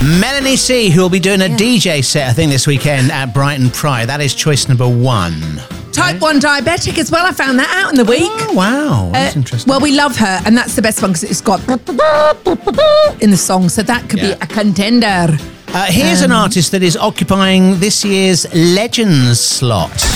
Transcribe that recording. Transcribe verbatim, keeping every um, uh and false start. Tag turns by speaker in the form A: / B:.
A: Melanie C, who will be doing a yeah. D J set, I think, this weekend at Brighton Pride. That is choice number one.
B: Type one diabetic as well. I found that out in the week.
A: Oh, wow. That's uh, interesting.
B: Well, we love her, and that's the best one because it's got in the song, so that could yeah. be a contender.
A: Uh, here's um, an artist that is occupying this year's Legends slot.